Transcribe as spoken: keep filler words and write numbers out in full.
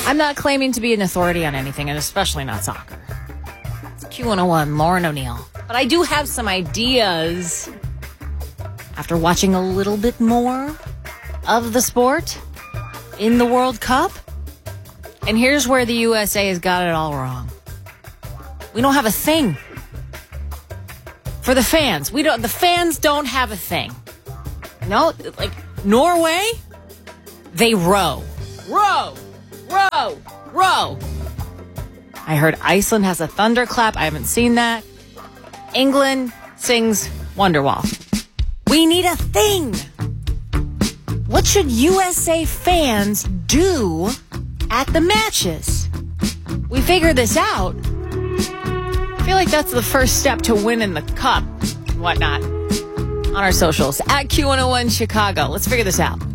I'm not claiming to be an authority on anything, and especially not soccer. It's Q one oh one, Lauren O'Neill. But I do have some ideas after watching a little bit more of the sport in the World Cup. And here's where the U S A has got it all wrong. We don't have a thing for the fans. We don't. The fans don't have a thing. No, like Norway, they row, row, row, row. I heard Iceland has a thunderclap. I haven't seen that. England sings Wonderwall. We need a thing. What should U S A fans do at the matches? We figured this out. I feel like that's the first step to winning the cup and whatnot on our socials. At Q one oh one Chicago. Let's figure this out.